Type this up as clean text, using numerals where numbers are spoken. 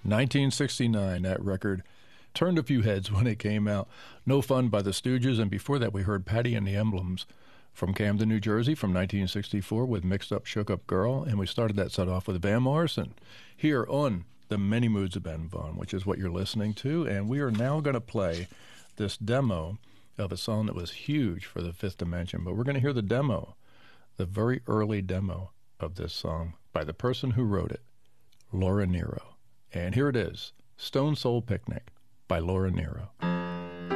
1969, that record turned a few heads when it came out. No Fun by the Stooges, and before that we heard Patty and the Emblems from Camden, New Jersey from 1964 with Mixed Up, Shook Up Girl, and we started that set off with Van Morrison here on The Many Moods of Ben Vaughn, which is what you're listening to, and we are now going to play this demo of a song that was huge for the Fifth Dimension, but we're going to hear the demo, the very early demo of this song by the person who wrote it, Laura Nyro. And here it is, Stone Soul Picnic by Laura Nyro.